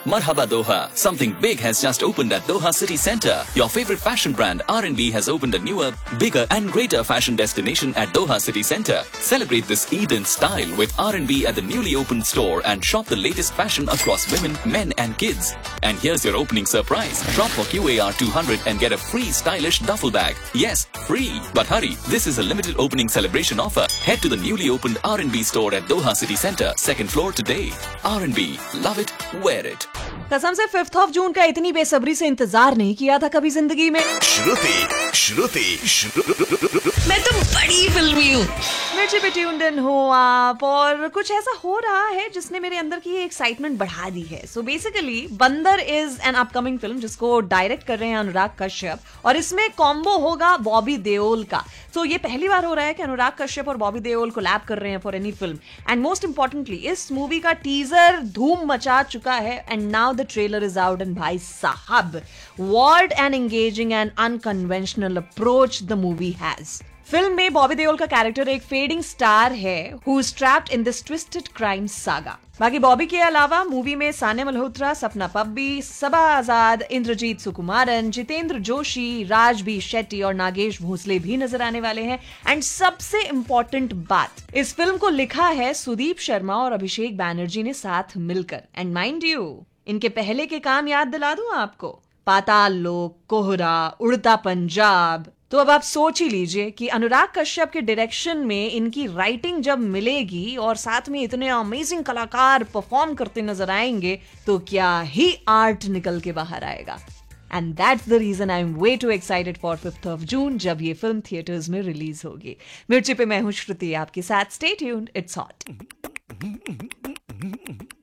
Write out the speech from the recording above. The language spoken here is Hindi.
Marhaba Doha. Something big has just opened at Doha City Centre. Your favorite fashion brand R&B has opened a newer, bigger and greater fashion destination at Doha City Centre. Celebrate this Eid in style with R&B at the newly opened store and shop the latest fashion across women, men and kids. And here's your opening surprise. Shop for QAR 200 and get a free stylish duffel bag. Yes, free. But hurry, this is a limited opening celebration offer. Head to the newly opened R&B store at Doha City Centre, second floor today. R&B, love it, wear it. कसम से 5th of June का इतनी बेसब्री से इंतजार नहीं किया था कभी जिंदगी में। श्रुति मैं तो बड़ी फिल्मी हूँ। मिर्ची पे ट्यून्ड इन हो आप, और कुछ ऐसा हो रहा है जिसने मेरे अंदर की एक्साइटमेंट बढ़ा दी है। सो बेसिकली बंदर इज एन अपकमिंग फिल्म जिसको डायरेक्ट कर रहे हैं अनुराग कश्यप, और इसमें कॉम्बो होगा बॉबी देओल का। सो ये पहली बार हो रहा है कि अनुराग कश्यप और बॉबी देओल कोलैब कर रहे हैं for any film. And most importantly इस मूवी का टीजर धूम मचा चुका है and now the trailer is out. And भाई साहब, what an engaging and unconventional approach the movie has. Film में बॉबी देओल का कैरेक्टर एक फेडिंग स्टार है who is trapped in this twisted crime saga. बाकी बॉबी के अलावा मूवी में सानिया मल्होत्रा, सपना पब्बी, सबा आजाद, इंद्रजीत सुकुमारन, जितेंद्र जोशी, राजबी शेट्टी और नागेश भोसले भी नजर आने वाले हैं। एंड सबसे इंपॉर्टेंट बात, इस फिल्म को लिखा है सुदीप शर्मा और अभिषेक बैनर्जी ने साथ मिलकर। एंड माइंड यू, इनके पहले के काम याद दिला दूं आपको, पाताल लोक, कोहरा, उड़ता पंजाब। तो अब आप सोच ही लीजिए कि अनुराग कश्यप के डायरेक्शन में इनकी राइटिंग जब मिलेगी और साथ में इतने अमेजिंग कलाकार परफॉर्म करते नजर आएंगे तो क्या ही आर्ट निकल के बाहर आएगा। And that's the reason I am way to excited for 5th of June जब ये फिल्म थिएटर्स में रिलीज होगी। मिर्ची पे मैं हूं श्रुति आपके साथ। Stay tuned, it's hot.